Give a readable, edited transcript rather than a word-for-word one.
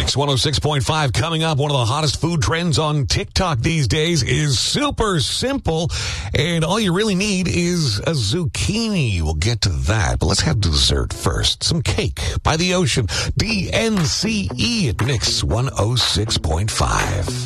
Mix 106.5 coming up. One of the hottest food trends on TikTok these days is super simple, and all you really need is a zucchini. We'll get to that, but let's have dessert first. Some cake by the ocean. DNCE at Mix 106.5.